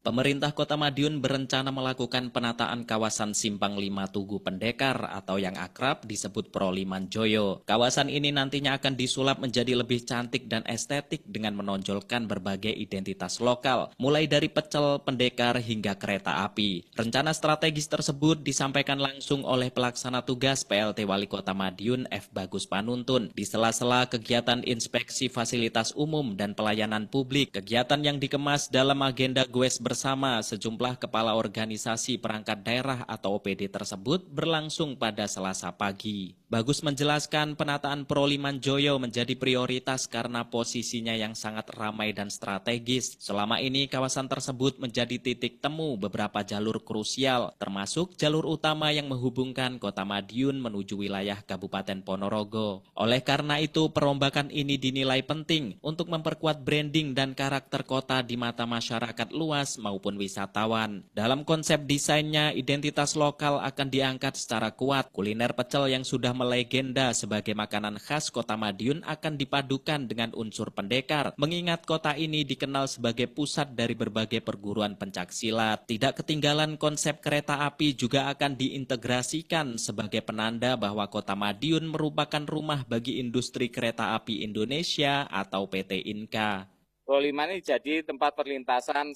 Pemerintah Kota Madiun berencana melakukan penataan kawasan Simpang 5 Tugu Pendekar atau yang akrab disebut Proliman Joyo. Kawasan ini nantinya akan disulap menjadi lebih cantik dan estetik dengan menonjolkan berbagai identitas lokal, mulai dari pecel, pendekar, hingga kereta api. Rencana strategis tersebut disampaikan langsung oleh pelaksana tugas PLT Wali Kota Madiun F. Bagus Panuntun di sela-sela kegiatan inspeksi fasilitas umum dan pelayanan publik. Kegiatan yang dikemas dalam agenda Goes bersama sejumlah kepala organisasi perangkat daerah atau OPD tersebut berlangsung pada Selasa pagi. Bagus menjelaskan penataan Proliman Joyo menjadi prioritas karena posisinya yang sangat ramai dan strategis. Selama ini kawasan tersebut menjadi titik temu beberapa jalur krusial, termasuk jalur utama yang menghubungkan Kota Madiun menuju wilayah Kabupaten Ponorogo. Oleh karena itu, perombakan ini dinilai penting untuk memperkuat branding dan karakter kota di mata masyarakat luas maupun wisatawan. Dalam konsep desainnya, identitas lokal akan diangkat secara kuat. Kuliner pecel yang sudah melegenda sebagai makanan khas Kota Madiun akan dipadukan dengan unsur pendekar, mengingat kota ini dikenal sebagai pusat dari berbagai perguruan pencaksilat. Tidak ketinggalan, konsep kereta api juga akan diintegrasikan sebagai penanda bahwa Kota Madiun merupakan rumah bagi industri kereta api Indonesia atau PT Inka. Proliman ini jadi tempat perlintasan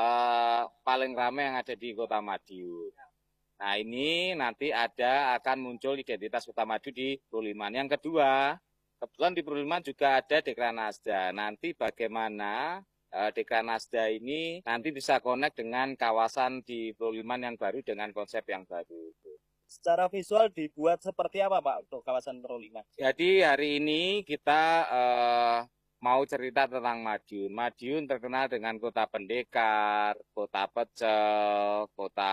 paling ramai yang ada di Kota Madiun. Nah, ini nanti akan muncul identitas Kota Madiun di Proliman. Yang kedua, kebetulan di Proliman juga ada Dekranasda. Nanti bagaimana Dekranasda ini nanti bisa connect dengan kawasan di Proliman yang baru dengan konsep yang baru. Secara visual dibuat seperti apa Pak untuk kawasan Proliman? Jadi hari ini kita mau cerita tentang Madiun. Madiun terkenal dengan kota pendekar, kota pecel, kota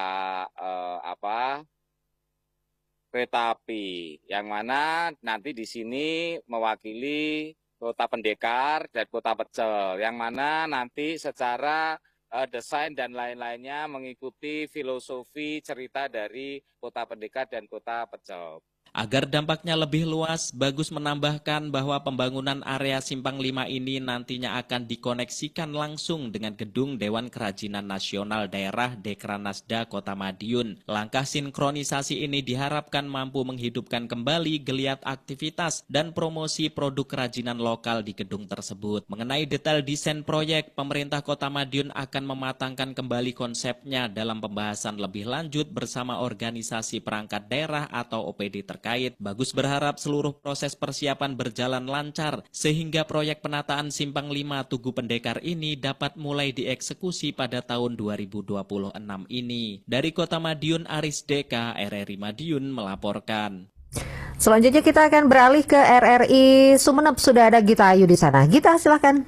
kereta api. Yang mana nanti di sini mewakili kota pendekar dan kota pecel. Yang mana nanti secara desain dan lain-lainnya mengikuti filosofi cerita dari kota pendekar dan kota pecel. Agar dampaknya lebih luas, Bagus menambahkan bahwa pembangunan area Simpang 5 ini nantinya akan dikoneksikan langsung dengan gedung Dewan Kerajinan Nasional Daerah Dekranasda Kota Madiun. Langkah sinkronisasi ini diharapkan mampu menghidupkan kembali geliat aktivitas dan promosi produk kerajinan lokal di gedung tersebut. Mengenai detail desain proyek, pemerintah Kota Madiun akan mematangkan kembali konsepnya dalam pembahasan lebih lanjut bersama organisasi perangkat daerah atau OPD terkait. Bagus berharap seluruh proses persiapan berjalan lancar sehingga proyek penataan Simpang 5 Tugu Pendekar ini dapat mulai dieksekusi pada tahun 2026 ini. Dari Kota Madiun, Aris Deka, RRI Madiun melaporkan. Selanjutnya kita akan beralih ke RRI Sumeneb. Sudah ada Gita Ayu di sana. Gita, silakan.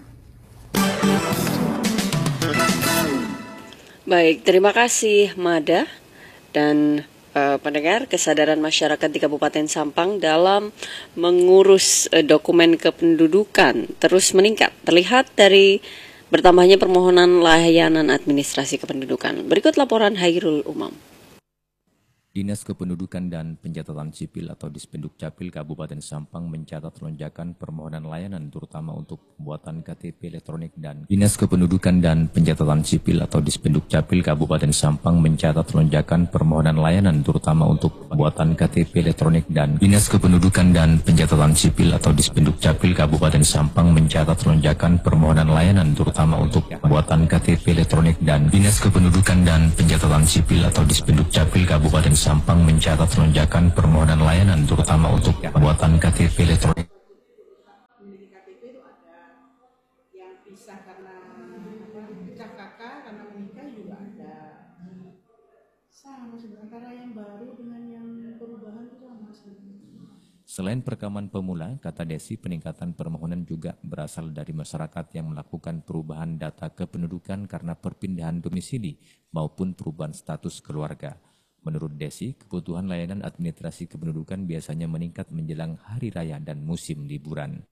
Baik, terima kasih Mada dan pendengar. Kesadaran masyarakat di Kabupaten Sampang dalam mengurus dokumen kependudukan terus meningkat. Terlihat dari bertambahnya permohonan layanan administrasi kependudukan. Berikut laporan Hairul Umam. Dinas Kependudukan dan Pencatatan Sipil atau Dispendukcapil Kabupaten Sampang mencatat lonjakan permohonan layanan terutama untuk pembuatan KTP elektronik dan Dinas Kependudukan dan Pencatatan Sipil atau Dispendukcapil Kabupaten Sampang mencatat lonjakan permohonan layanan terutama untuk pembuatan KTP elektronik dan Dinas Kependudukan dan Pencatatan Sipil atau Dispendukcapil Kabupaten Sampang mencatat lonjakan permohonan layanan terutama untuk pembuatan KTP elektronik dan Dinas Kependudukan dan Pencatatan Sipil atau Dispendukcapil Kabupaten Sampang mencatat lonjakan permohonan layanan terutama untuk pembuatan KTP elektronik. Memiliki KTP itu ada yang pisah karena pecah kakak, karena menikah juga ada. Sama sebenarnya yang baru dengan yang perubahan itu sama sebenarnya. Selain perekaman pemula, kata Desi, peningkatan permohonan juga berasal dari masyarakat yang melakukan perubahan data kependudukan karena perpindahan domisili maupun perubahan status keluarga. Menurut Desi, kebutuhan layanan administrasi kependudukan biasanya meningkat menjelang hari raya dan musim liburan.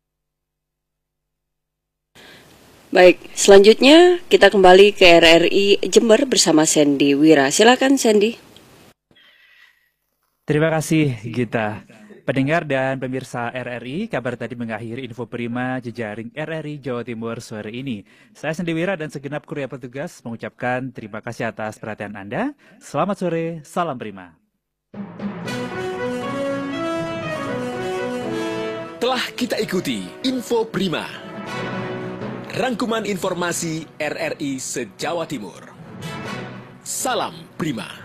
Baik, selanjutnya kita kembali ke RRI Jember bersama Sandy Wira. Silakan Sandy. Terima kasih Gita. Pendengar dan pemirsa RRI, kabar tadi mengakhiri info prima jejaring RRI Jawa Timur sore ini. Saya Sendi Wira dan segenap kru yang petugas mengucapkan terima kasih atas perhatian Anda. Selamat sore, salam prima. Telah kita ikuti Info Prima, rangkuman informasi RRI se-Jawa Timur. Salam Prima.